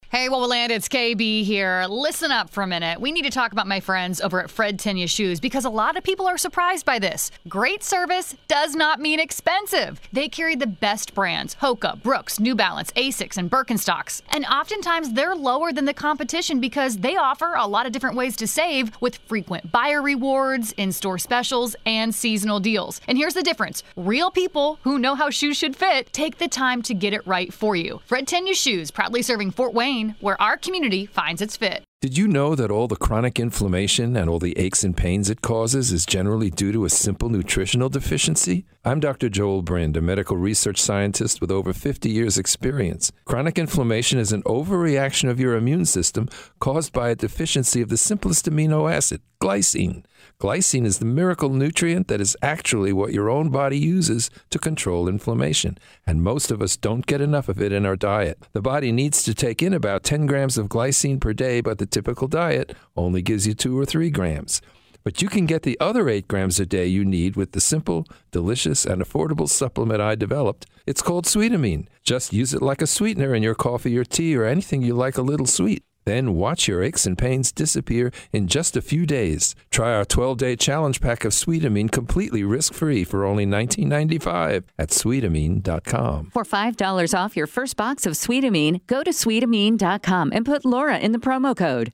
Hey, Wowoland, it's KB here. Listen up for a minute. We need to talk about my friends over at Fred Tenya Shoes because a lot of people are surprised by this. Great service does not mean expensive. They carry the best brands: Hoka, Brooks, New Balance, Asics, and Birkenstocks. And oftentimes they're lower than the competition because they offer a lot of different ways to save with frequent buyer rewards, in-store specials, and seasonal deals. And here's the difference. Real people who know how shoes should fit take the time to get it right for you. Fred Tenya Shoes, proudly serving Fort Wayne, where our community finds its fit. Did you know that all the chronic inflammation and all the aches and pains it causes is generally due to a simple nutritional deficiency? I'm Dr. Joel Brind, a medical research scientist with over 50 years' experience. Chronic inflammation is an overreaction of your immune system caused by a deficiency of the simplest amino acid, glycine. Glycine is the miracle nutrient that is actually what your own body uses to control inflammation, and most of us don't get enough of it in our diet. The body needs to take in about 10 grams of glycine per day, but the typical diet only gives you 2 or 3 grams. But you can get the other 8 grams a day you need with the simple, delicious, and affordable supplement I developed. It's called Sweetamine. Just use it like a sweetener in your coffee or tea or anything you like a little sweet. Then watch your aches and pains disappear in just a few days. Try our 12-day challenge pack of Sweetamine completely risk-free for only $19.95 at Sweetamine.com. For $5 off your first box of Sweetamine, go to Sweetamine.com and put Laura in the promo code.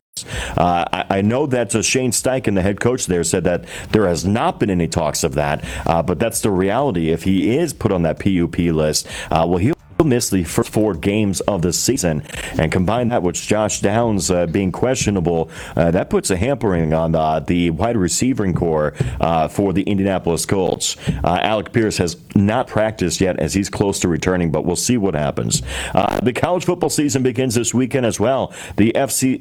I know that Shane Steichen, the head coach there, said that there has not been any talks of that, but that's the reality. If he is put on that PUP list, he'll miss the first 4 games of the season, and combine that with Josh Downs being questionable, that puts a hampering on the wide receiving core for the Indianapolis Colts. Alec Pierce has not practiced yet as he's close to returning, but we'll see what happens. The college football season begins this weekend as well. At the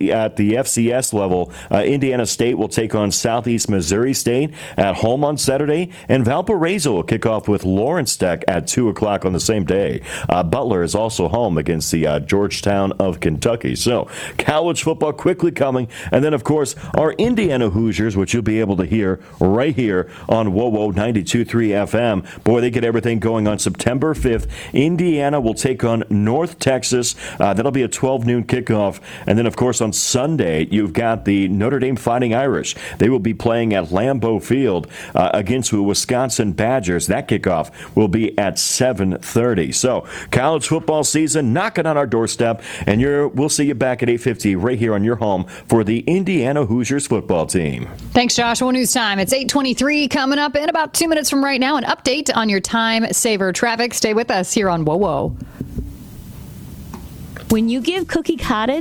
FCS level, Indiana State will take on Southeast Missouri State at home on Saturday, and Valparaiso will kick off with Lawrence Tech at 2 o'clock on the same day. Butler is also home against the Georgetown of Kentucky. So college football quickly coming. And then, of course, our Indiana Hoosiers, which you'll be able to hear right here on WOWO 92.3 FM. Boy, they get everything going on September 5th. Indiana will take on North Texas. That'll be a 12 noon kickoff. And then, of course, on Sunday, you've got the Notre Dame Fighting Irish. They will be playing at Lambeau Field against the Wisconsin Badgers. That kickoff will be at 7:30. So college football season knocking on our doorstep, and we'll see you back at 8:50 right here on your home for the Indiana Hoosiers football team. Thanks, Joshua. News time. It's 8:23 coming up in about 2 minutes from right now. An update on your time saver traffic. Stay with us here on WOWO. When you give Cookie Cottage